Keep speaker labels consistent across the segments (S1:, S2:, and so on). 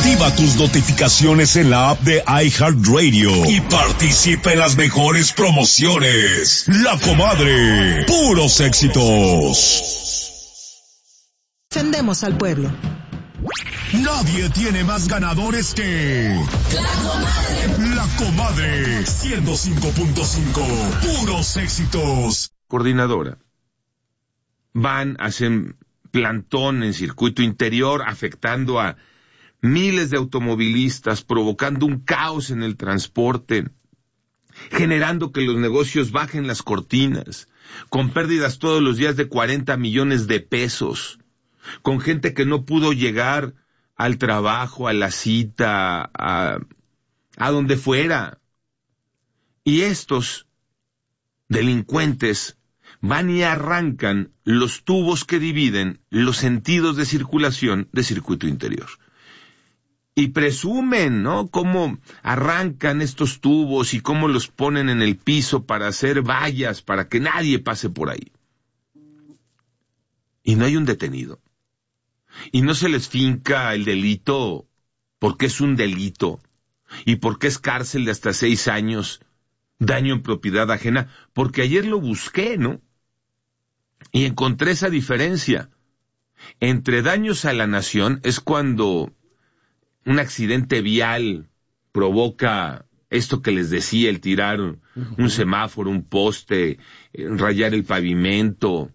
S1: Activa tus notificaciones en la app de iHeartRadio y participa en las mejores promociones. La Comadre, puros éxitos.
S2: Defendemos al pueblo.
S1: Nadie tiene más ganadores que La Comadre 105.5, puros éxitos.
S3: Coordinadora. Hacen plantón en circuito interior, afectando a miles de automovilistas, provocando un caos en el transporte, generando que los negocios bajen las cortinas, con pérdidas todos los días de 40 millones de pesos, con gente que no pudo llegar al trabajo, a la cita, a donde fuera. Y estos delincuentes van y arrancan los tubos que dividen los sentidos de circulación de circuito interior. Y presumen, ¿no?, cómo arrancan estos tubos y cómo los ponen en el piso para hacer vallas, para que nadie pase por ahí. Y no hay un detenido. Y no se les finca el delito porque es un delito y porque es cárcel de hasta 6 años, daño en propiedad ajena, porque ayer lo busqué, ¿no? Y encontré esa diferencia. Entre daños a la nación es cuando un accidente vial provoca esto que les decía, el tirar un semáforo, un poste, rayar el pavimento.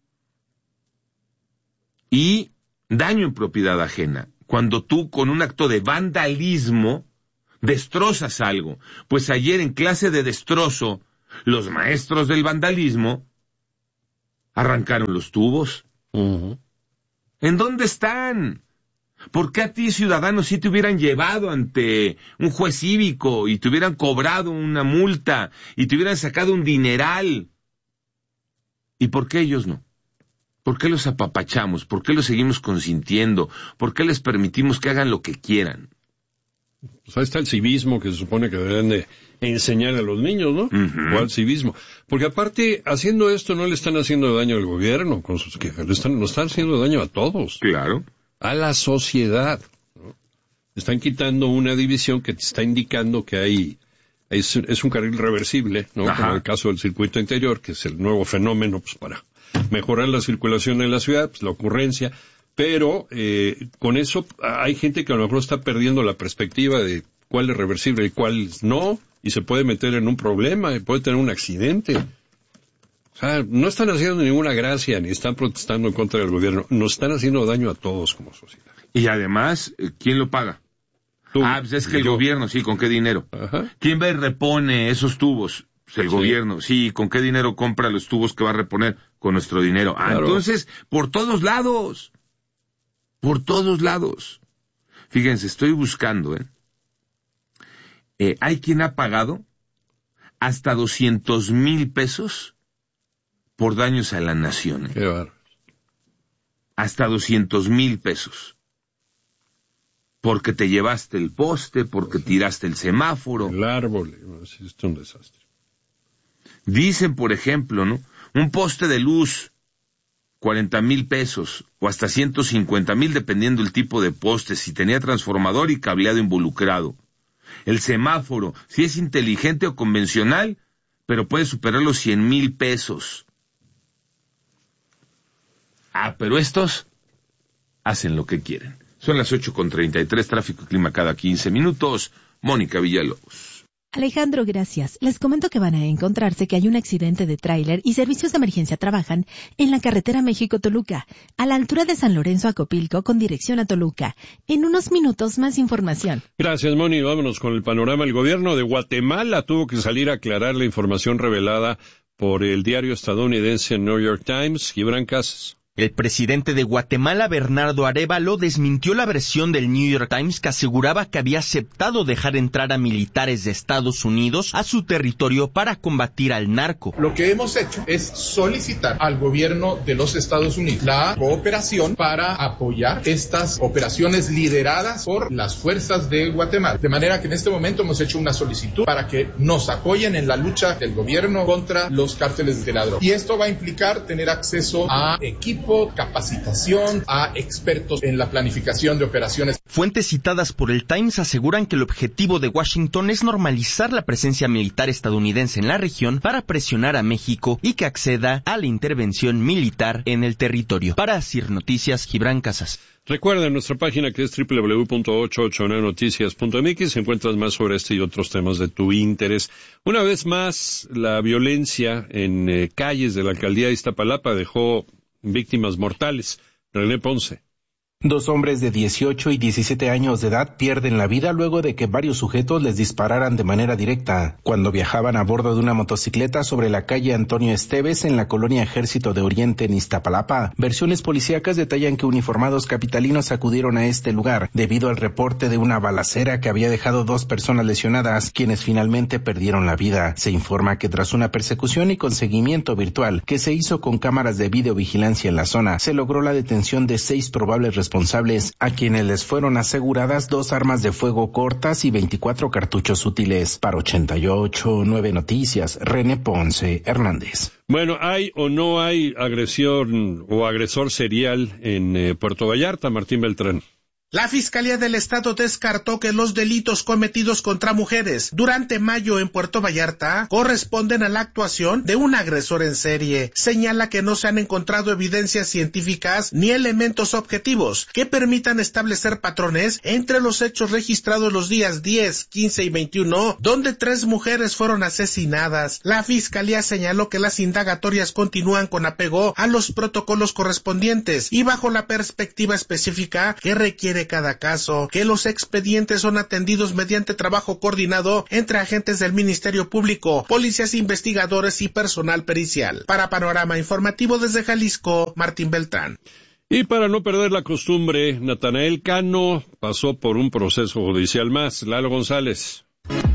S3: Y daño en propiedad ajena, cuando tú con un acto de vandalismo destrozas algo. Pues ayer en clase de destrozo, los maestros del vandalismo arrancaron los tubos. ¿En dónde están? ¿Por qué a ti, ciudadano, si te hubieran llevado ante un juez cívico y te hubieran cobrado una multa y te hubieran sacado un dineral? ¿Y por qué ellos no? ¿Por qué los apapachamos? ¿Por qué los seguimos consintiendo? ¿Por qué les permitimos que hagan lo que quieran?
S4: Pues ahí está el civismo que se supone que deberían de enseñar a los niños, ¿no? ¿Cuál civismo? Porque aparte, haciendo esto no le están haciendo daño al gobierno con sus quejas, nos están haciendo daño a todos.
S3: Claro.
S4: A la sociedad, ¿no? Están quitando una división que te está indicando que es un carril reversible, ¿no?
S3: Ajá.
S4: Como el caso del circuito interior, que es el nuevo fenómeno, pues para mejorar la circulación en la ciudad, pues la ocurrencia, pero con eso hay gente que a lo mejor está perdiendo la perspectiva de cuál es reversible y cuál no, y se puede meter en un problema, y puede tener un accidente. O sea, no están haciendo ninguna gracia, ni están protestando en contra del gobierno, nos están haciendo daño a todos como sociedad.
S3: Y además, ¿quién lo paga?
S4: Tú,
S3: pues es que el gobierno, sí, ¿con qué dinero?
S4: Ajá.
S3: ¿Quién va y repone esos tubos? Pues el gobierno, sí, ¿con qué dinero compra los tubos que va a reponer? Con nuestro dinero. Claro. Entonces, por todos lados. Fíjense, estoy buscando, hay quien ha pagado hasta 200,000 pesos por daños a la nación.
S4: Qué bárbaro. Hasta
S3: 200,000 pesos. Porque te llevaste el poste, porque tiraste el semáforo.
S4: El árbol, es un desastre.
S3: Dicen, por ejemplo, ¿no?, un poste de luz, 40,000 pesos, o hasta 150,000, dependiendo el tipo de poste, si tenía transformador y cableado involucrado. El semáforo, si es inteligente o convencional, pero puede superar los 100,000 pesos. Pero estos hacen lo que quieren. Son las 8:33, tráfico y clima cada 15 minutos. Mónica Villalobos.
S5: Alejandro, gracias. Les comento que van a encontrarse que hay un accidente de tráiler y servicios de emergencia trabajan en la carretera México-Toluca, a la altura de San Lorenzo Acopilco, con dirección a Toluca. En unos minutos, más información.
S4: Gracias, Moni. Vámonos con el panorama. El gobierno de Guatemala tuvo que salir a aclarar la información revelada por el diario estadounidense New York Times. Gibran Casas.
S6: El presidente de Guatemala, Bernardo Arévalo, desmintió la versión del New York Times que aseguraba que había aceptado dejar entrar a militares de Estados Unidos a su territorio para combatir al narco.
S7: Lo que hemos hecho es solicitar al gobierno de los Estados Unidos la cooperación para apoyar estas operaciones lideradas por las fuerzas de Guatemala. De manera que en este momento hemos hecho una solicitud para que nos apoyen en la lucha del gobierno contra los cárteles de la droga. Y esto va a implicar tener acceso a equipos equipo, capacitación a expertos en la planificación de operaciones.
S6: Fuentes citadas por el Times aseguran que el objetivo de Washington es normalizar la presencia militar estadounidense en la región para presionar a México y que acceda a la intervención militar en el territorio. Para CIR Noticias, Gibran Casas.
S4: Recuerda nuestra página que es www.889noticias.mx. Encuentras más sobre este y otros temas de tu interés. Una vez más, la violencia en calles de la alcaldía de Iztapalapa dejó víctimas mortales. René Ponce.
S2: 2 hombres de 18 y 17 años de edad pierden la vida luego de que varios sujetos les dispararan de manera directa cuando viajaban a bordo de una motocicleta sobre la calle Antonio Esteves en la colonia Ejército de Oriente en Iztapalapa. Versiones policíacas detallan que uniformados capitalinos acudieron a este lugar debido al reporte de una balacera que había dejado 2 personas lesionadas, quienes finalmente perdieron la vida. Se informa que tras una persecución y con seguimiento virtual que se hizo con cámaras de videovigilancia en la zona, se logró la detención de 6 probables responsables, a quienes les fueron aseguradas 2 armas de fuego cortas y 24 cartuchos útiles. Para 88.9 Noticias, René Ponce Hernández.
S4: Bueno, ¿hay o no hay agresión o agresor serial en Puerto Vallarta? Martín Beltrán.
S8: La Fiscalía del Estado descartó que los delitos cometidos contra mujeres durante mayo en Puerto Vallarta corresponden a la actuación de un agresor en serie. Señala que no se han encontrado evidencias científicas ni elementos objetivos que permitan establecer patrones entre los hechos registrados los días 10, 15 y 21, donde 3 mujeres fueron asesinadas. La Fiscalía señaló que las indagatorias continúan con apego a los protocolos correspondientes y bajo la perspectiva específica que requiere cada caso, que los expedientes son atendidos mediante trabajo coordinado entre agentes del Ministerio Público, policías investigadores y personal pericial. Para Panorama Informativo desde Jalisco, Martín Beltrán.
S4: Y para no perder la costumbre, Natanael Cano pasó por un proceso judicial más. Lalo González.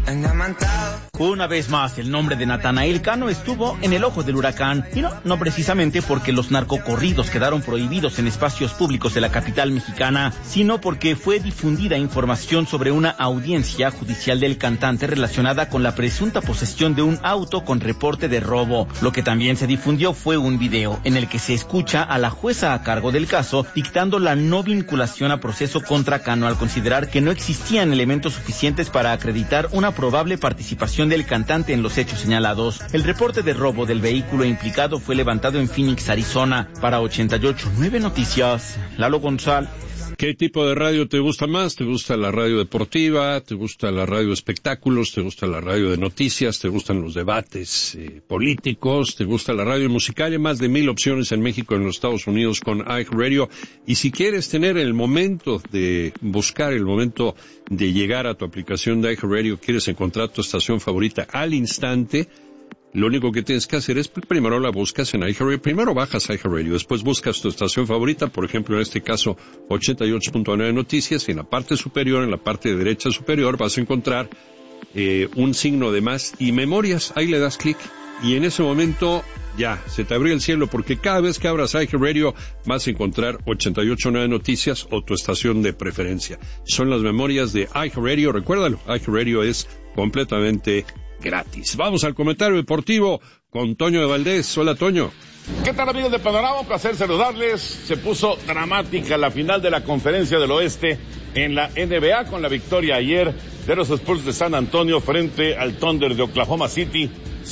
S9: Una vez más, el nombre de Natanael Cano estuvo en el ojo del huracán, y no precisamente porque los narcocorridos quedaron prohibidos en espacios públicos de la capital mexicana, sino porque fue difundida información sobre una audiencia judicial del cantante relacionada con la presunta posesión de un auto con reporte de robo. Lo que también se difundió fue un video en el que se escucha a la jueza a cargo del caso dictando la no vinculación a proceso contra Cano al considerar que no existían elementos suficientes para acreditar una probable participación del cantante en los hechos señalados. El reporte de robo del vehículo implicado fue levantado en Phoenix, Arizona. Para 88.9 Noticias, Lalo González.
S4: ¿Qué tipo de radio te gusta más? ¿Te gusta la radio deportiva? ¿Te gusta la radio de espectáculos? ¿Te gusta la radio de noticias? ¿Te gustan los debates políticos? ¿Te gusta la radio musical? Hay más de 1,000 opciones en México y en los Estados Unidos con iHeartRadio. Y si quieres tener el momento de buscar, el momento de llegar a tu aplicación de iHeartRadio, quieres encontrar tu estación favorita al instante, lo único que tienes que hacer es, primero la buscas en iHeartRadio, primero bajas iHeartRadio, después buscas tu estación favorita, por ejemplo, en este caso, 88.9 Noticias, y en la parte superior, en la parte derecha superior, vas a encontrar un signo de más y memorias. Ahí le das clic, y en ese momento, ya, se te abrió el cielo, porque cada vez que abras iHeartRadio, vas a encontrar 88.9 Noticias o tu estación de preferencia. Son las memorias de iHeartRadio, recuérdalo, iHeartRadio es completamente gratis. Vamos al comentario deportivo con Toño de Valdés. Hola, Toño.
S10: ¿Qué tal, amigos de Panorama? Un placer saludarles. Se puso dramática la final de la Conferencia del Oeste en la NBA con la victoria ayer de los Spurs de San Antonio frente al Thunder de Oklahoma City,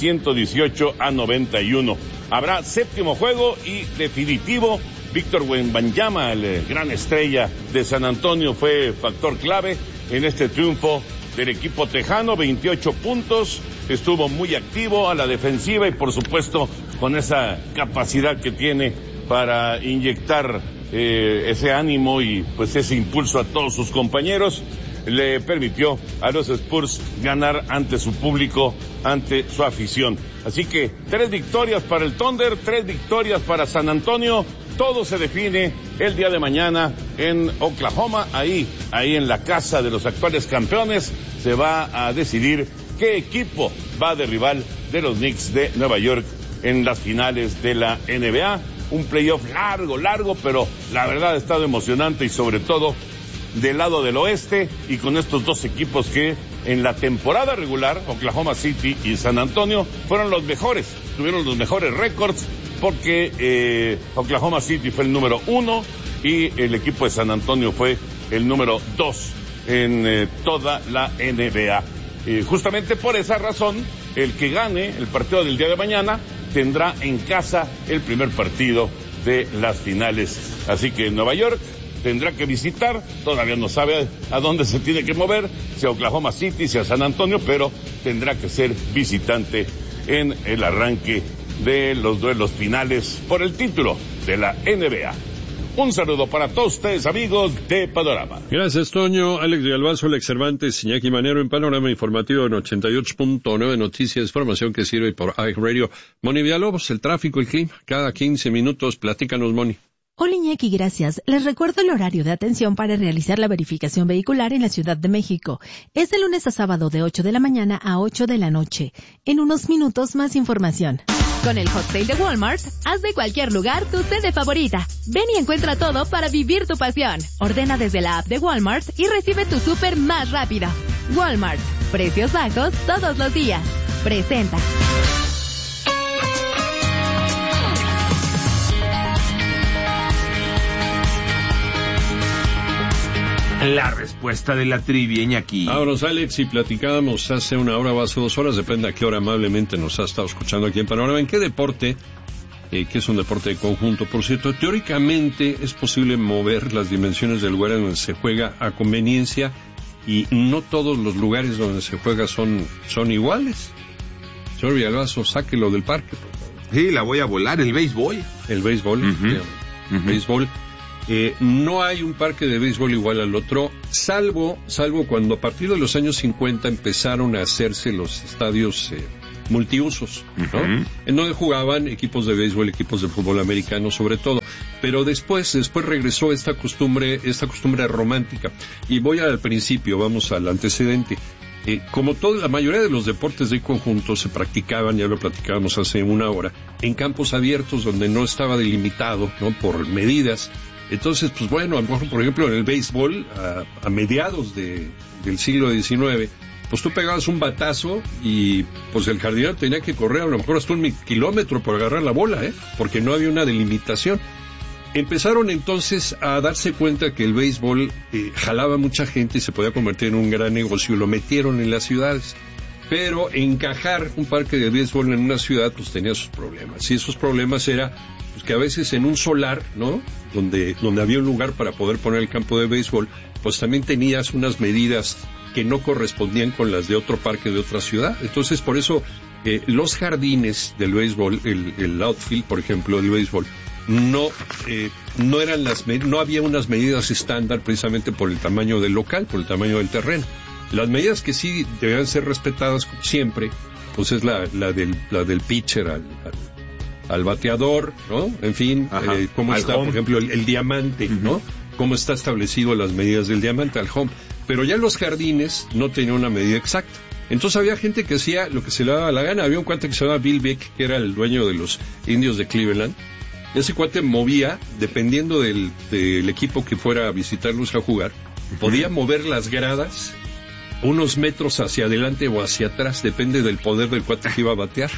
S10: 118-91. Habrá 7º juego y definitivo. Víctor Wembanyama, el gran estrella de San Antonio, fue factor clave en este triunfo del equipo tejano, 28 puntos, estuvo muy activo a la defensiva y por supuesto con esa capacidad que tiene para inyectar ese ánimo y pues ese impulso a todos sus compañeros, le permitió a los Spurs ganar ante su público, ante su afición. Así que 3 victorias para el Thunder, 3 victorias para San Antonio. Todo se define el día de mañana en Oklahoma, ahí en la casa de los actuales campeones, se va a decidir qué equipo va de rival de los Knicks de Nueva York en las finales de la NBA. Un playoff largo, pero la verdad ha estado emocionante y sobre todo del lado del oeste y con estos 2 equipos que en la temporada regular, Oklahoma City y San Antonio, fueron los mejores, tuvieron los mejores récords porque Oklahoma City fue el número 1 y el equipo de San Antonio fue el número 2 en toda la NBA. Justamente por esa razón, el que gane el partido del día de mañana tendrá en casa el primer partido de las finales. Así que Nueva York tendrá que visitar, todavía no sabe a dónde se tiene que mover, sea Oklahoma City, sea San Antonio, pero tendrá que ser visitante en el arranque de los duelos finales por el título de la NBA. Un saludo para todos ustedes, amigos de Panorama.
S4: Gracias, Toño. Alex Galvazo, Alex Cervantes, Iñaki Manero en Panorama Informativo en 88.9 Noticias, información que sirve por iHeartRadio. Moni Villalobos, el tráfico, el clima, cada 15 minutos. Platícanos, Moni.
S5: Hola Iñaki, gracias. Les recuerdo el horario de atención para realizar la verificación vehicular en la Ciudad de México. Es de lunes a sábado de 8 de la mañana a 8 de la noche. En unos minutos más información.
S11: Con el Hot Sale de Walmart, haz de cualquier lugar tu sede favorita. Ven y encuentra todo para vivir tu pasión. Ordena desde la app de Walmart y recibe tu súper más rápido. Walmart. Precios bajos todos los días. Presenta.
S3: La respuesta de la trivia, Iñaki.
S4: Vámonos, Alex, y platicábamos hace una hora o hace 2 horas, depende a qué hora amablemente nos ha estado escuchando aquí en Panorama. ¿En qué deporte, que es un deporte de conjunto, por cierto, teóricamente es posible mover las dimensiones del lugar en donde se juega a conveniencia y no todos los lugares donde se juega son iguales? Señor Villalbazo, sáquelo del parque, por favor.
S3: Sí, la voy a volar, el béisbol.
S4: El béisbol, béisbol. No hay un parque de béisbol igual al otro, salvo cuando a partir de los años 50 empezaron a hacerse los estadios multiusos, ¿no? En donde jugaban equipos de béisbol, equipos de fútbol americano sobre todo, pero después regresó esta costumbre romántica. Y voy al principio, vamos al antecedente. Como la mayoría de los deportes de conjunto se practicaban, ya lo platicábamos hace una hora, en campos abiertos donde no estaba delimitado, ¿no?, por medidas. Entonces, pues bueno, a lo mejor, por ejemplo, en el béisbol, a mediados del siglo XIX, pues tú pegabas un batazo y pues el jardinero tenía que correr a lo mejor hasta 1 kilómetro por agarrar la bola, porque no había una delimitación. Empezaron entonces a darse cuenta que el béisbol jalaba mucha gente y se podía convertir en un gran negocio, y lo metieron en las ciudades. Pero encajar un parque de béisbol en una ciudad pues tenía sus problemas, y esos problemas era pues que a veces en un solar, ¿no?, donde había un lugar para poder poner el campo de béisbol, pues también tenías unas medidas que no correspondían con las de otro parque de otra ciudad. Entonces, por eso los jardines del béisbol, el outfield, por ejemplo, del béisbol, no eran no había unas medidas estándar precisamente por el tamaño del local, por el tamaño del terreno. Las medidas que sí deben ser respetadas como siempre, pues es la del pitcher al bateador, ¿no? En fin, cómo está, por ejemplo, el diamante, ¿no? Cómo está establecido las medidas del diamante al home. Pero ya los jardines no tenían una medida exacta. Entonces había gente que hacía lo que se le daba la gana. Había un cuate que se llamaba Bill Beck, que era el dueño de los Indios de Cleveland. Ese cuate movía, dependiendo del equipo que fuera a visitarlos a jugar, podía mover las gradas unos metros hacia adelante o hacia atrás, depende del poder del cuate que iba a batear.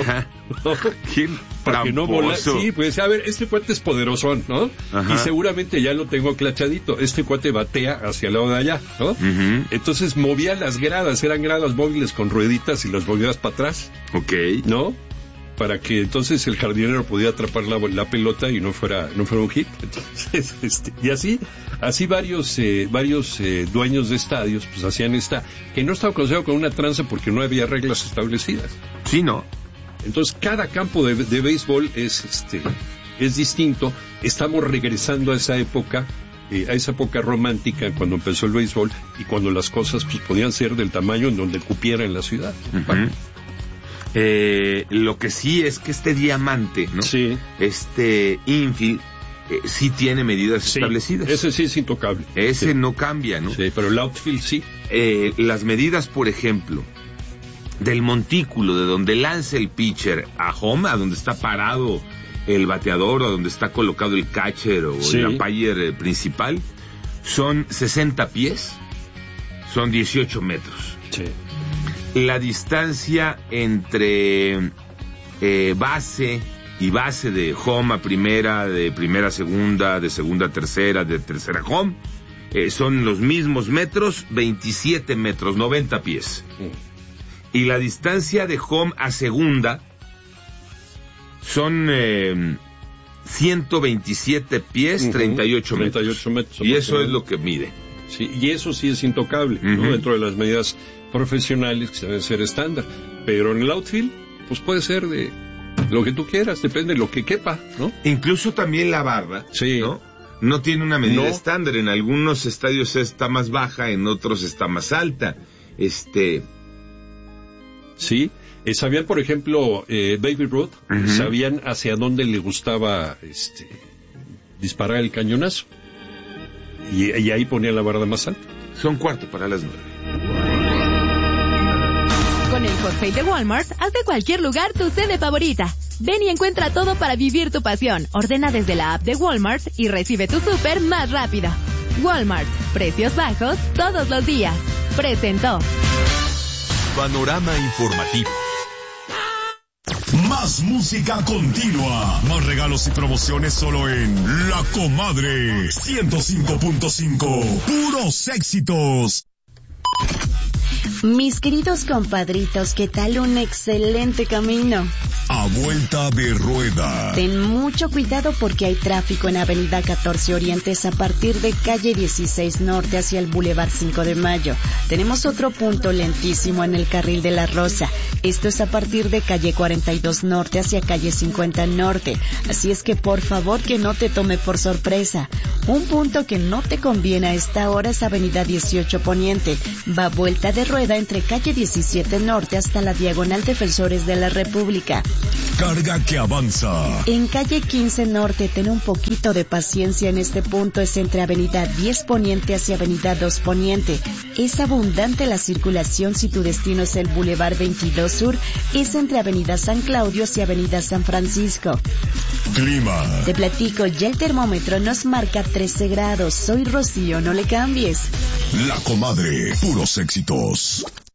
S4: Para que no volara. Sí, pues a ver, este cuate es poderosón, ¿no? Y seguramente ya lo tengo clachadito. Este cuate batea hacia el lado de allá, ¿no? Entonces movía las gradas, eran gradas móviles con rueditas y las movías para atrás. ¿No? Para que entonces el jardinero pudiera atrapar la pelota y no fuera un hit. Entonces, y así varios dueños de estadios pues hacían que no estaba considerado con una tranza porque no había reglas establecidas.
S3: Sí, ¿no?
S4: Entonces cada campo de béisbol es distinto. Estamos regresando a esa época romántica cuando empezó el béisbol y cuando las cosas pues podían ser del tamaño en donde cupiera en la ciudad.
S3: Lo que sí es que este diamante, ¿no?
S4: Sí.
S3: Este infield sí tiene medidas establecidas.
S4: Ese sí es intocable.
S3: Ese no cambia, ¿no?
S4: Sí, pero el outfield sí.
S3: Las medidas, por ejemplo, del montículo de donde lanza el pitcher a home, a donde está parado el bateador o a donde está colocado el catcher o el umpire principal, son 60 pies, son 18 metros.
S4: Sí.
S3: La distancia entre base y base de home a primera, de primera a segunda, de segunda a tercera, de tercera a home, son los mismos metros, 27 metros, 90 pies. Y la distancia de home a segunda son 127 pies, 38 metros.
S4: 38 metros.
S3: Y eso es lo que mide.
S4: Sí, y eso sí es intocable, ¿no? Dentro de las medidas profesionales que deben ser estándar. Pero en el outfield, pues puede ser de lo que tú quieras, depende de lo que quepa, ¿no? Incluso también la barra,
S3: sí, no tiene una medida estándar. En algunos estadios está más baja, en otros está más alta.
S4: Sí, sabían, por ejemplo, Baby Ruth, sabían hacia dónde le gustaba disparar el cañonazo. Y ahí ponía la barra más alta.
S3: Son 8:45.
S11: Con el Hot Sale de Walmart, haz de cualquier lugar tu sede favorita. Ven y encuentra todo para vivir tu pasión. Ordena desde la app de Walmart y recibe tu súper más rápido. Walmart, precios bajos todos los días. Presentó.
S1: Panorama informativo. Más música continua. Más regalos y promociones solo en La Comadre 105.5. Puros éxitos.
S12: Mis queridos compadritos, ¿qué tal un excelente camino?
S1: A vuelta de rueda.
S12: Ten mucho cuidado porque hay tráfico en Avenida 14 Orientes a partir de calle 16 Norte hacia el Boulevard 5 de Mayo. Tenemos otro punto lentísimo en el carril de la Rosa. Esto es a partir de calle 42 Norte hacia calle 50 Norte. Así es que por favor que no te tome por sorpresa. Un punto que no te conviene a esta hora es Avenida 18 Poniente. Va vuelta de rueda entre calle 17 Norte hasta la Diagonal Defensores de la República.
S1: Carga que avanza.
S12: En calle 15 Norte, ten un poquito de paciencia en este punto. Es entre Avenida 10 Poniente hacia Avenida 2 Poniente. Es abundante la circulación si tu destino es el Boulevard 22 Sur. Es entre Avenida San Claudio hacia Avenida San Francisco.
S1: Clima.
S12: Te platico, ya el termómetro nos marca 13 grados. Soy Rocío, no le cambies.
S1: La Comadre, puros éxitos.